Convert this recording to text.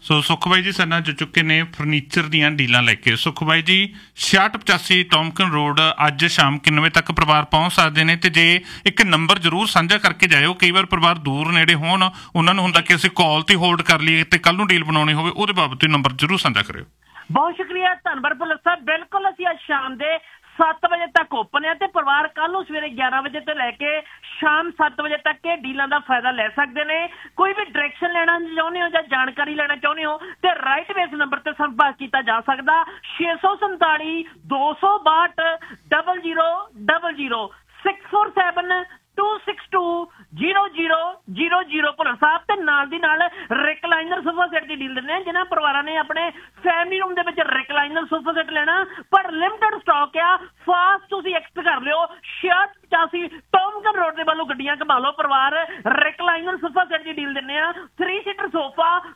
ਸੋ ਸੁਖ ਬਾਈ ਜੀ ਸਾਡੇ ਨਾਲ ਜੁੜ ਚੁੱਕੇ ਨੇ ਫਰਨੀਚਰ ਦੀਆਂ ਡੀਲਾਂ ਲੈ ਕੇ। ਸੁਖ ਬਾਈ ਜੀ 6685 ਟੌਮਕਨ ਰੋਡ ਅੱਜ ਸ਼ਾਮ ਕਿੰਨੇ ਵਜੇ ਤੱਕ ਪਰਿਵਾਰ ਪਹੁੰਚ ਸਕਦੇ ਨੇ? ਤੇ ਜੇ ਇੱਕ ਨੰਬਰ ਜ਼ਰੂਰ ਸਾਂਝਾ ਕਰਕੇ ਜਾਇਓ, ਕਈ ਵਾਰ ਪਰਿਵਾਰ ਦੂਰ ਨੇੜੇ ਹੋਣ, ਉਹਨਾਂ ਨੂੰ ਹੁੰਦਾ ਕਿ ਅਸੀਂ ਕਾਲ ਤੇ ਹੋਲਡ ਕਰ ਲਈਏ ਤੇ ਕੱਲ ਨੂੰ ਡੀਲ ਬਣਾਉਣੀ ਹੋਵੇ, ਉਹਦੇ ਬਾਬਤ ਨੰਬਰ ਜ਼ਰੂਰ ਸਾਂਝਾ ਕਰਿਓ। ਬਹੁਤ ਸ਼ੁਕਰੀਆ, ਧੰਨਵਾਦ ਭੁੱਲਰ ਸਾਹਿਬ। ਬਿਲਕੁਲ ਅਸੀਂ ਅੱਜ ਸ਼ਾਮ ਦੇ 7 ਵਜੇ ਤੱਕ ਓਪਨ ਹੈ ਤੇ ਪਰਿਵਾਰ ਕੱਲ ਨੂੰ ਸਵੇਰੇ 11 ਵਜੇ ਤੋਂ ਲੈ ਕੇ ਸ਼ਾਮ 7 ਵਜੇ ਤੱਕ ਇਹ ਡੀਲਾਂ ਦਾ ਫਾਇਦਾ ਲੈ ਸਕਦੇ ਨੇ। ਕੋਈ ਵੀ ਡਾਇਰੈਕਸ਼ਨ ਲੈਣਾ ਚਾਹੁੰਦੇ ਹੋ ਜਾਂ ਜਾਣਕਾਰੀ ਲੈਣਾ ਚਾਹੁੰਦੇ ਹੋ ਤੇ ਰਾਈਟ ਵੇਸ ਨੰਬਰ ਤੇ ਸੰਪਰਕ ਕੀਤਾ ਜਾ ਸਕਦਾ 647 262 0000 647 2620000 ਭੁੱਲਰ ਸਾਹਿਬ। ਤੇ ਨਾਲ ਦੀ ਨਾਲ ਰਿਕਲਾਈਨਰ ਸੋਫਾ ਸੈਟ ਦੀ ਡੀਲ ਦਿੰਦੇ ਆ ਜਿਹਨਾਂ ਪਰਿਵਾਰਾਂ ਨੇ ਆਪਣੇ ਫੈਮਿਲੀ ਰੂਮ ਦੇ ਵਿੱਚ ਰਿਕਲਾਈਨਰ ਸੋਫਾ ਸੈਟ ਲੈਣਾ ਪਰ ਲਿਮਟਡ ਸਟਾਕ ਆ, ਫਾਸਟ ਤੁਸੀਂ ਐਕਸਟ ਕਰ ਲਿਓ। 6685 ਟੌਮਕਨ ਰੋਡ ਦੇ ਵੱਲੋਂ ਗੱਡੀਆਂ ਘੁਮਾ ਲਓ ਪਰਿਵਾਰ। ਰਿਕਲਾਈਨਰ ਸੋਫਾ ਸੈਟ ਦੀ ਡੀਲ ਦਿੰਦੇ ਆ 3 ਸੀਟਰ ਸੋਫਾ